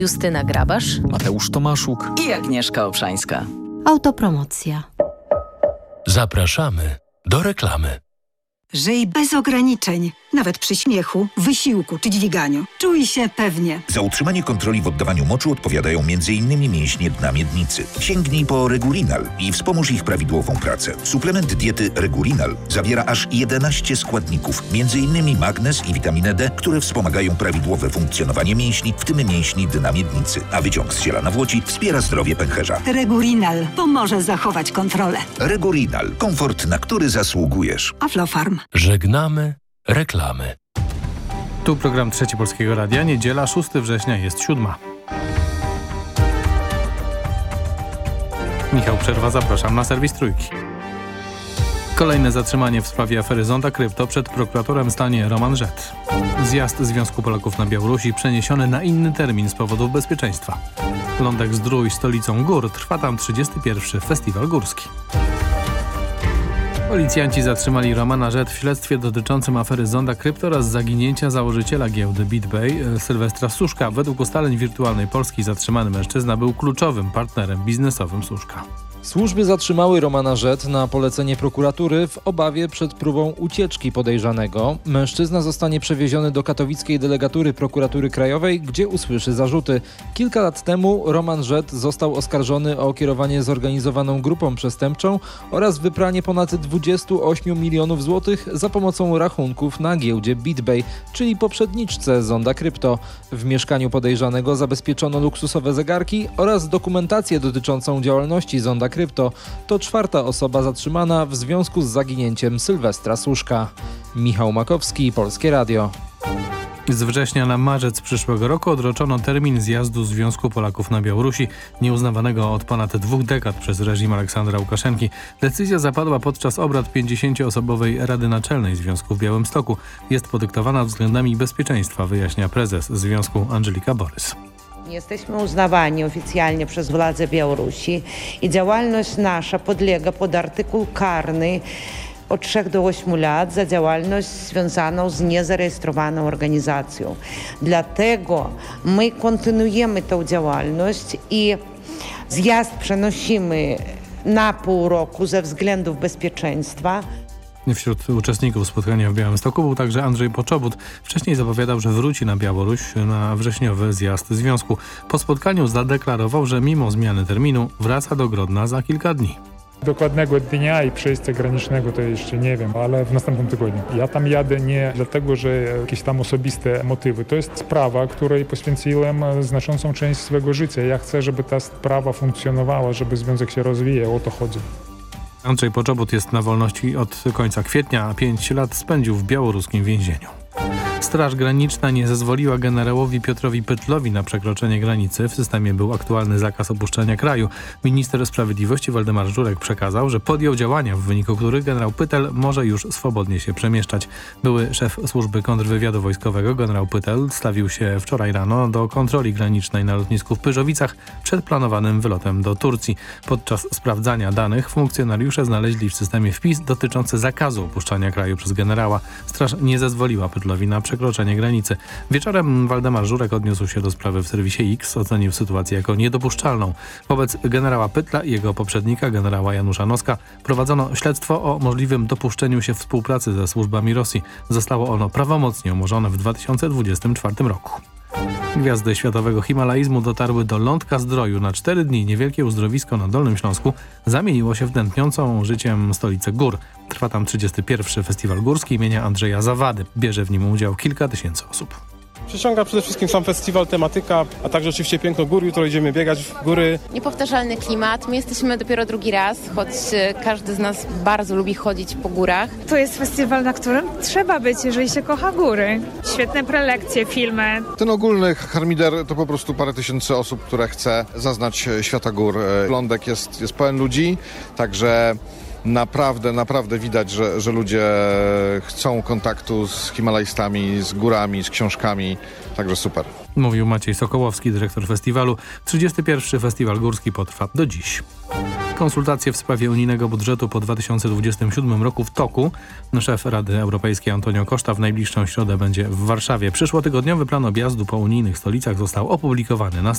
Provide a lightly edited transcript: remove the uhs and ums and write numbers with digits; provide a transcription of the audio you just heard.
Justyna Grabasz, Mateusz Tomaszuk i Agnieszka Obszańska. Autopromocja. Zapraszamy do reklamy. Żyj bez ograniczeń, nawet przy śmiechu, wysiłku czy dźwiganiu. Czuj się pewnie. Za utrzymanie kontroli w oddawaniu moczu odpowiadają m.in. mięśnie dna miednicy. Sięgnij po Regulinal i wspomóż ich prawidłową pracę. Suplement diety Regulinal zawiera aż 11 składników, m.in. magnez i witaminę D, które wspomagają prawidłowe funkcjonowanie mięśni, w tym mięśni dna miednicy. A wyciąg z ziela nawłoci wspiera zdrowie pęcherza. Regulinal pomoże zachować kontrolę. Regulinal. Komfort, na który zasługujesz. Aflofarm. Żegnamy reklamy. Tu program Trzeci Polskiego Radia. Niedziela, 6 września, jest 7. Michał Przerwa, zapraszam na serwis Trójki. Kolejne zatrzymanie w sprawie afery Zonda Krypto. Przed prokuratorem stanie Roman Żet. Zjazd Związku Polaków na Białorusi przeniesiony na inny termin z powodów bezpieczeństwa. Lądek-Zdrój stolicą gór. Trwa tam 31. Festiwal Górski. Policjanci zatrzymali Romana Żet w śledztwie dotyczącym afery Zonda Krypto oraz zaginięcia założyciela giełdy BitBay Sylwestra Suszka. Według ustaleń Wirtualnej Polski zatrzymany mężczyzna był kluczowym partnerem biznesowym Suszka. Służby zatrzymały Romana Żet na polecenie prokuratury w obawie przed próbą ucieczki podejrzanego. Mężczyzna zostanie przewieziony do katowickiej delegatury prokuratury krajowej, gdzie usłyszy zarzuty. Kilka lat temu Roman Żet został oskarżony o kierowanie zorganizowaną grupą przestępczą oraz wypranie ponad 28 milionów złotych za pomocą rachunków na giełdzie BitBay, czyli poprzedniczce Zonda Krypto. W mieszkaniu podejrzanego zabezpieczono luksusowe zegarki oraz dokumentację dotyczącą działalności Zonda Krypto. To 4. osoba zatrzymana w związku z zaginięciem Sylwestra Suszka. Michał Makowski, Polskie Radio. Z września na marzec przyszłego roku odroczono termin zjazdu Związku Polaków na Białorusi, nieuznawanego od ponad 2 dekad przez reżim Aleksandra Łukaszenki. Decyzja zapadła podczas obrad 50-osobowej Rady Naczelnej Związku w Białymstoku. Jest podyktowana względami bezpieczeństwa, wyjaśnia prezes Związku Angelika Borys. Jesteśmy uznawani oficjalnie przez władze Białorusi i działalność nasza podlega pod artykuł karny od 3 do 8 lat za działalność związaną z niezarejestrowaną organizacją. Dlatego my kontynuujemy tę działalność i zjazd przenosimy na pół roku ze względów bezpieczeństwa. Wśród uczestników spotkania w Białymstoku był także Andrzej Poczobut. Wcześniej zapowiadał, że wróci na Białoruś na wrześniowy zjazd związku. Po spotkaniu zadeklarował, że mimo zmiany terminu wraca do Grodna za kilka dni. Dokładnego dnia i przejścia granicznego to jeszcze nie wiem, ale w następnym tygodniu. Ja tam jadę nie dlatego, że jakieś tam osobiste motywy. To jest sprawa, której poświęciłem znaczącą część swojego życia. Ja chcę, żeby ta sprawa funkcjonowała, żeby związek się rozwijał. O to chodzi. Andrzej Poczobut jest na wolności od końca kwietnia, a 5 lat spędził w białoruskim więzieniu. Straż Graniczna nie zezwoliła generałowi Piotrowi Pytlowi na przekroczenie granicy. W systemie był aktualny zakaz opuszczania kraju. Minister Sprawiedliwości Waldemar Żurek przekazał, że podjął działania, w wyniku których generał Pytel może już swobodnie się przemieszczać. Były szef służby kontrwywiadu wojskowego generał Pytel stawił się wczoraj rano do kontroli granicznej na lotnisku w Pyrzowicach przed planowanym wylotem do Turcji. Podczas sprawdzania danych funkcjonariusze znaleźli w systemie wpis dotyczący zakazu opuszczania kraju przez generała. Straż nie zezwoliła Pytlowi na przekroczenie granicy. Wieczorem Waldemar Żurek odniósł się do sprawy w serwisie X, ocenił sytuację jako niedopuszczalną. Wobec generała Pytla i jego poprzednika, generała Janusza Noska, prowadzono śledztwo o możliwym dopuszczeniu się współpracy ze służbami Rosji. Zostało ono prawomocnie umorzone w 2024 roku. Gwiazdy światowego himalaizmu dotarły do Lądka-Zdroju. Na 4 dni niewielkie uzdrowisko na Dolnym Śląsku zamieniło się w tętniącą życiem stolicę gór. Trwa tam 31. Festiwal Górski imienia Andrzeja Zawady. Bierze w nim udział kilka tysięcy osób. Przyciąga przede wszystkim sam festiwal, tematyka, a także oczywiście piękno gór. Jutro idziemy biegać w góry. Niepowtarzalny klimat. My jesteśmy dopiero drugi raz, choć każdy z nas bardzo lubi chodzić po górach. To jest festiwal, na którym trzeba być, jeżeli się kocha góry. Świetne prelekcje, filmy. Ten ogólny harmider to po prostu parę tysięcy osób, które chce zaznać świata gór. Lądek jest pełen ludzi, także naprawdę widać, że ludzie chcą kontaktu z himalajstami, z górami, z książkami, także super. Mówił Maciej Sokołowski, dyrektor festiwalu. 31. Festiwal Górski potrwa do dziś. Konsultacje w sprawie unijnego budżetu po 2027 roku w toku. Szef Rady Europejskiej Antonio Costa w najbliższą środę będzie w Warszawie. Przyszłotygodniowy plan objazdu po unijnych stolicach został opublikowany na